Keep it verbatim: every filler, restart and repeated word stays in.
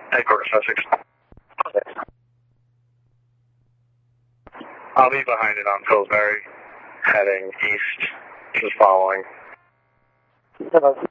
Headquarters, Sussex. I'll be behind it on Pillsbury, heading east, just following. Hello.